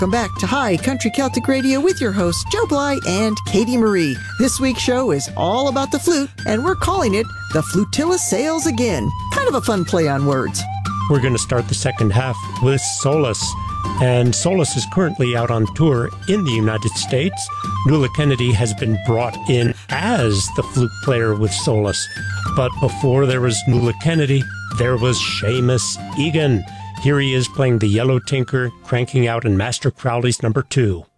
Welcome back to High Country Celtic Radio with your hosts Joe Bly and Katie Marie. This week's show is all about the flute, and we're calling it The Flutilla Sails Again. Kind of a fun play on words. We're going to start the second half with Solus. And Solus is currently out on tour in the United States. Nuala Kennedy has been brought in as the flute player with Solus. But before there was Nuala Kennedy, there was Seamus Egan. Here he is playing the Yellow Tinker, cranking out in Master Crowley's number 2.